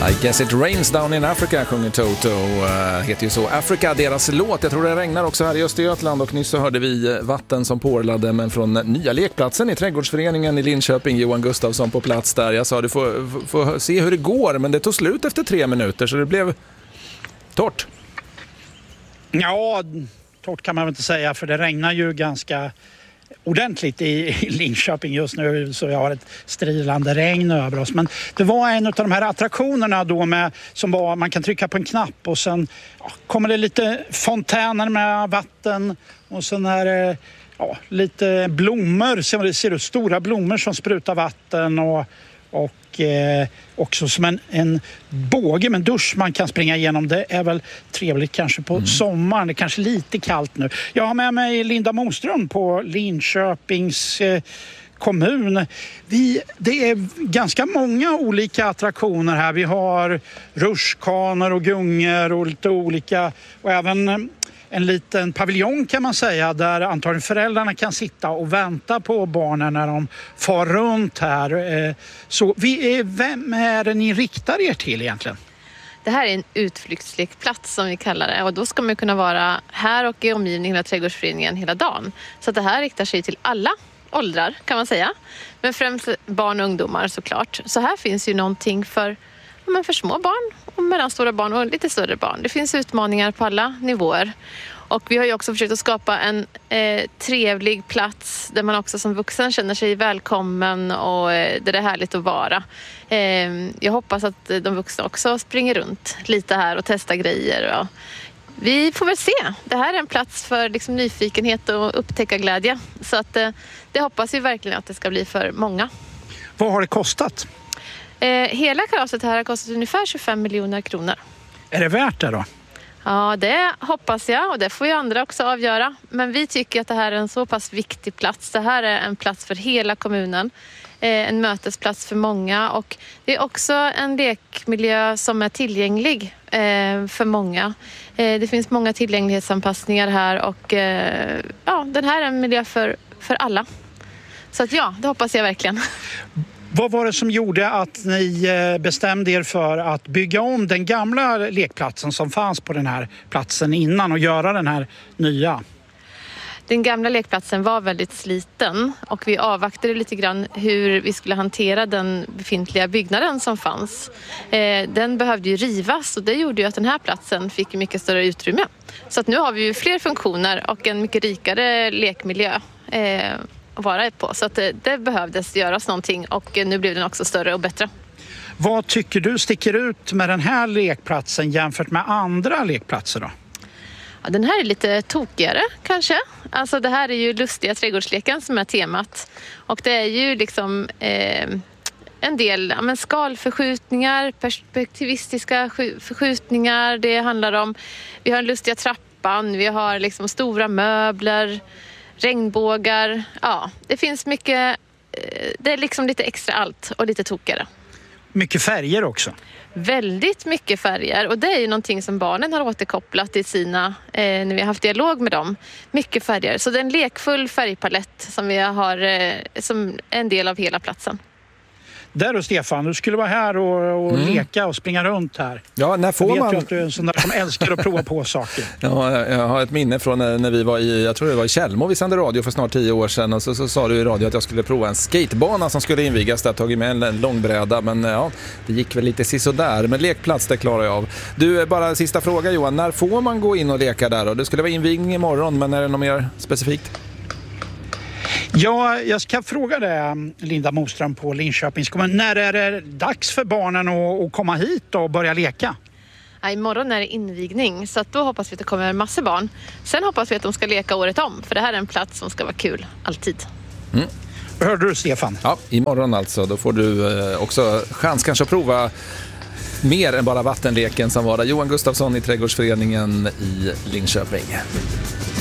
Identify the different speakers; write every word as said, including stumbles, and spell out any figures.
Speaker 1: I guess it rains down in Africa, sjunger Toto. Uh, heter ju så. Africa, deras låt. Jag tror det regnar också här i Östergötland. Och nyss så hörde vi vatten som porlade. Men från nya lekplatsen i Trädgårdsföreningen i Linköping. Johan Gustafsson på plats där. Jag sa du får, får se hur det går. Men det tog slut efter tre minuter. Så det blev torrt.
Speaker 2: Ja, torrt kan man väl inte säga. För det regnar ju ganska ordentligt i Linköping just nu, så vi har ett strilande regn över oss. Men det var en av de här attraktionerna då med, som var, man kan trycka på en knapp och sen ja, kommer det lite fontäner med vatten och sen är det ja, lite blommor, ser det ser ut stora blommor som sprutar vatten och och eh, också som en, en båge med en dusch man kan springa igenom. Det är väl trevligt kanske på mm. sommaren. Det är kanske lite kallt nu. Jag har med mig Linda Moström på Linköpings eh, kommun. Vi, det är ganska många olika attraktioner här. Vi har rutschkanor och gungor och lite olika och även en liten paviljong kan man säga där antagligen föräldrarna kan sitta och vänta på barnen när de far runt här. Så vi är, vem är det ni riktar er till egentligen?
Speaker 3: Det här är en utflyktslekplats som vi kallar det och då ska man kunna vara här och i omgivningen av Trädgårdsföreningen hela dagen. Så att det här riktar sig till alla åldrar kan man säga. Men främst barn och ungdomar såklart. Så här finns ju någonting för, men för små barn och mellanstora barn och lite större barn. Det finns utmaningar på alla nivåer. Och vi har ju också försökt att skapa en eh, trevlig plats där man också som vuxen känner sig välkommen och eh, där det är härligt att vara. Eh, jag hoppas att de vuxna också springer runt lite här och testar grejer. Och vi får väl se. Det här är en plats för liksom, nyfikenhet och upptäcka glädje. Så att, eh, det hoppas vi verkligen att det ska bli för många.
Speaker 2: Vad har det kostat?
Speaker 3: Eh, hela kalaset här har kostat ungefär tjugofem miljoner kronor.
Speaker 2: Är det värt det då?
Speaker 3: Ja, det hoppas jag och det får ju andra också avgöra. Men vi tycker att det här är en så pass viktig plats. Det här är en plats för hela kommunen. Eh, en mötesplats för många och det är också en lekmiljö som är tillgänglig eh, för många. Eh, det finns många tillgänglighetsanpassningar här och eh, ja, den här är en miljö för, för alla. Så att ja, det hoppas jag verkligen.
Speaker 2: Vad var det som gjorde att ni bestämde er för att bygga om den gamla lekplatsen som fanns på den här platsen innan och göra den här nya?
Speaker 3: Den gamla lekplatsen var väldigt sliten och vi avvaktade lite grann hur vi skulle hantera den befintliga byggnaden som fanns. Den behövde ju rivas och det gjorde ju att den här platsen fick mycket större utrymme. Så att nu har vi ju fler funktioner och en mycket rikare lekmiljö att vara på. Så att det, det behövdes göras någonting och nu blev den också större och bättre.
Speaker 2: Vad tycker du sticker ut med den här lekplatsen jämfört med andra lekplatser då?
Speaker 3: Ja, den här är lite tokigare kanske. Alltså det här är ju lustiga trädgårdsleken som är temat. Och det är ju liksom eh, en del ja, men skalförskjutningar, perspektivistiska förskjutningar. Det handlar om, vi har en lustiga trappan, vi har liksom stora möbler, regnbågar, ja, det finns mycket, det är liksom lite extra allt och lite tokigare.
Speaker 2: Mycket färger också.
Speaker 3: Väldigt mycket färger och det är ju någonting som barnen har återkopplat i sina, eh, när vi har haft dialog med dem. Mycket färger, så det är en lekfull färgpalett som vi har eh, som en del av hela platsen.
Speaker 2: Där då Stefan, du skulle vara här och, och mm. leka och springa runt här.
Speaker 1: Ja, när får
Speaker 2: jag vet
Speaker 1: man...
Speaker 2: ju att du är en sån där som älskar att prova på saker.
Speaker 1: Ja, jag har ett minne från när vi var i, jag tror det var i Källmo, vi sände radio för snart tio år sedan och så, så sa du i radio att jag skulle prova en skatebana som skulle invigas där, tagit med en, en långbräda, men ja, det gick väl lite sisådär, men lekplats det klarar jag av. Du, bara sista fråga Johan, när får man gå in och leka där då? Det skulle vara invigning imorgon, men är det något mer specifikt?
Speaker 2: Ja, jag ska fråga dig Linda Moström på Linköpings kommun. När är det dags för barnen att, att komma hit och börja leka?
Speaker 3: Ja, imorgon är det invigning så att då hoppas vi att det kommer massor barn. Sen hoppas vi att de ska leka året om för det här är en plats som ska vara kul alltid.
Speaker 1: Mm.
Speaker 2: Hörde du Stefan?
Speaker 1: Ja, imorgon alltså. Då får du eh, också chans kanske att prova mer än bara vattenleken som var där. Johan Gustafsson i Trädgårdsföreningen i Linköping.